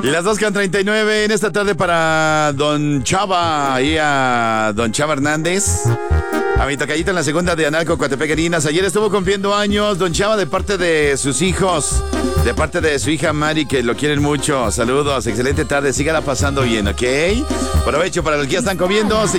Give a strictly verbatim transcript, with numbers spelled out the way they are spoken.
Las dos con treinta y nueve en esta tarde para Don Chava y a Don Chava Hernández. A mi tocallito en la segunda de Analco, Coatepec, Harinas. Ayer estuvo cumpliendo años Don Chava de parte de sus hijos, de parte de su hija Mari, que lo quieren mucho. Saludos, excelente tarde, sígala pasando bien, ¿ok? Provecho para los que ya están comiendo. Se